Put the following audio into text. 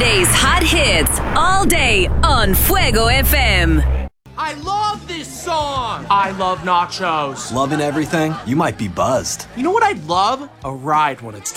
Today's hot hits all day on Fuego FM. I love this song! I love nachos. Loving everything? You might be buzzed. You know what I'd love? A ride when it's